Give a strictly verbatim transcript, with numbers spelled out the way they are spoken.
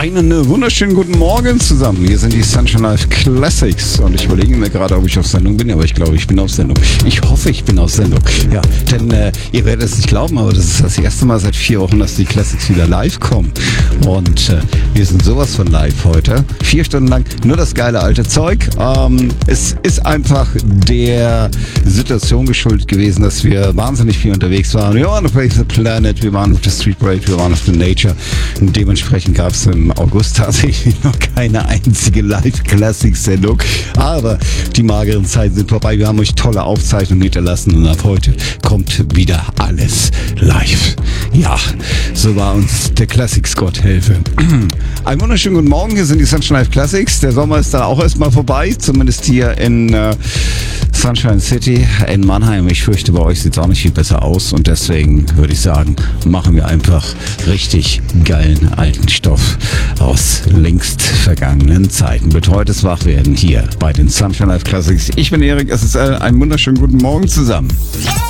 Einen wunderschönen guten Morgen zusammen. Hier sind die Sunshine Live Classics und ich überlege mir gerade, ob ich auf Sendung bin, aber ich glaube, ich bin auf Sendung. Ich hoffe, ich bin auf Sendung. Ja, denn äh, ihr werdet es nicht glauben, aber das ist das erste Mal seit vier Wochen, dass die Classics wieder live kommen. Und äh, wir sind sowas von live heute. Vier Stunden lang nur das geile alte Zeug. Ähm, es ist einfach der Situation geschuldet gewesen, dass wir wahnsinnig viel unterwegs waren. Wir waren auf the Planet, wir waren auf der Street Parade, wir waren auf the Nature. Und dementsprechend gab es im August tatsächlich noch keine einzige Live-Classic-Sendung. Aber die mageren Zeiten sind vorbei. Wir haben euch tolle Aufzeichnungen hinterlassen und ab heute kommt wieder alles live. Ja, so war uns der Classics Gott helfe. Einen wunderschönen guten Morgen, hier sind die Sunshine Live Classics. Der Sommer ist dann auch erstmal vorbei, zumindest hier in äh, Sunshine City in Mannheim. Ich fürchte, bei euch sieht es auch nicht viel besser aus und deswegen würde ich sagen, machen wir einfach richtig geilen alten Stoff aus längst vergangenen Zeiten. Betreutes Wachwerden hier bei den Sunshine Live Classics. Ich bin Erik, es ist ein wunderschönen guten Morgen zusammen.